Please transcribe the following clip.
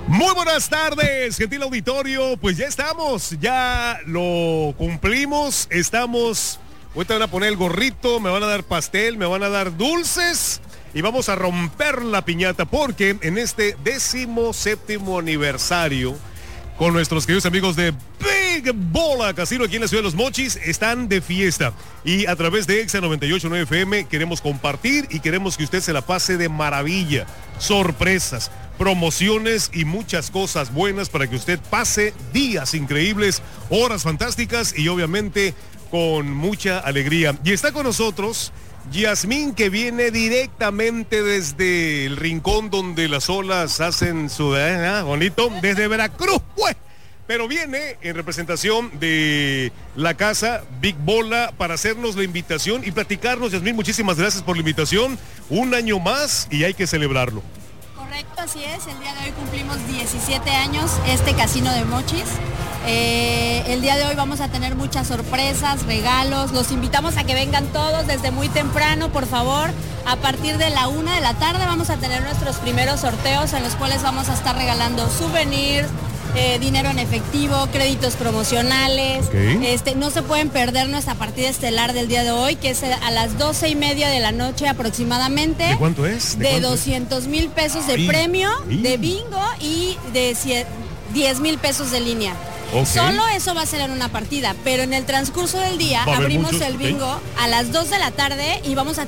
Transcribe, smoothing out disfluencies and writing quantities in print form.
Muy buenas tardes, gentil auditorio. Pues ya estamos, ya lo cumplimos. Estamos, ahorita van a poner el gorrito, me van a dar pastel, me van a dar dulces y vamos a romper la piñata porque en este 17º aniversario con nuestros queridos amigos de Big Bola Casino aquí en la ciudad de Los Mochis están de fiesta y a través de Exa 98.9 FM queremos compartir y queremos que usted se la pase de maravilla. Sorpresas, promociones y muchas cosas buenas para que usted pase días increíbles, horas fantásticas y obviamente con mucha alegría. Y está con nosotros Yasmín, que viene directamente desde el rincón donde las olas hacen su bonito, desde Veracruz, pues. Pero viene en representación de la casa Big Bola para hacernos la invitación y platicarnos. Yasmín, muchísimas gracias por la invitación. Un año más y hay que celebrarlo. Correcto, así es. El día de hoy cumplimos 17 años este casino de Mochis. El día de hoy vamos a tener muchas sorpresas, regalos. Los invitamos a que vengan todos desde muy temprano, por favor. A partir de la 1 de la tarde vamos a tener nuestros primeros sorteos en los cuales vamos a estar regalando souvenirs, dinero en efectivo, créditos promocionales. Okay. No se pueden perder nuestra partida estelar del día de hoy, que es a las 12:30 de la noche aproximadamente. ¿De cuánto es? De 200,000 pesos de premio, de bingo y de 10,000 pesos de línea. Okay. Solo eso va a ser en una partida, pero en el transcurso del día abrimos el bingo a las 2 de la tarde y vamos a